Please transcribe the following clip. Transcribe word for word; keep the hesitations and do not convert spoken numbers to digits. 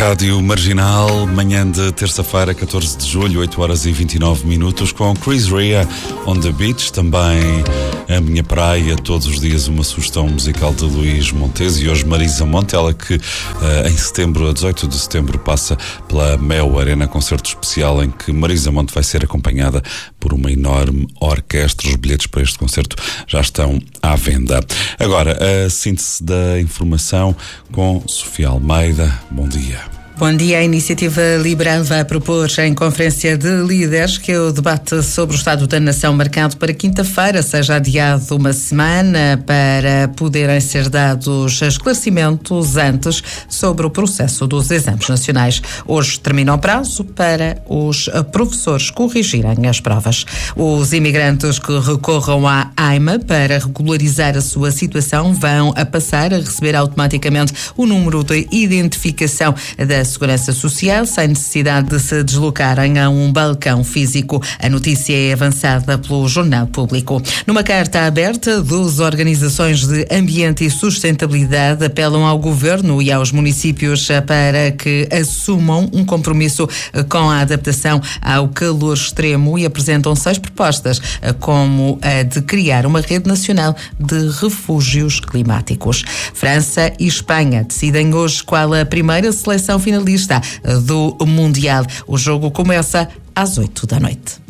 Rádio Marginal, manhã de terça-feira, catorze de julho, oito horas e vinte e nove minutos, com Chris Rea on the Beach, também A Minha Praia, todos os dias uma sugestão musical de Luís Montes, e hoje Marisa Monte, ela que uh, em setembro, a dezoito de setembro, passa pela Mel Arena, concerto especial em que Marisa Monte vai ser acompanhada por uma enorme orquestra. Os bilhetes para este concerto já estão à venda. Agora, a síntese da informação com Sofia Almeida. Bom dia. Bom dia. A Iniciativa Liberal vai propor em conferência de líderes que o debate sobre o Estado da Nação marcado para quinta-feira seja adiado uma semana para poderem ser dados esclarecimentos antes sobre o processo dos exames nacionais. Hoje termina o prazo para os professores corrigirem as provas. Os imigrantes que recorram à A I M A para regularizar a sua situação vão a passar a receber automaticamente o número de identificação da Segurança Social, sem necessidade de se deslocarem a um balcão físico. A notícia é avançada pelo Jornal Público. Numa carta aberta, duas organizações de ambiente e sustentabilidade apelam ao Governo e aos municípios para que assumam um compromisso com a adaptação ao calor extremo e apresentam seis propostas, como a de criar uma rede nacional de refúgios climáticos. França e Espanha decidem hoje qual a primeira seleção finalista do Mundial. O jogo começa às oito da noite.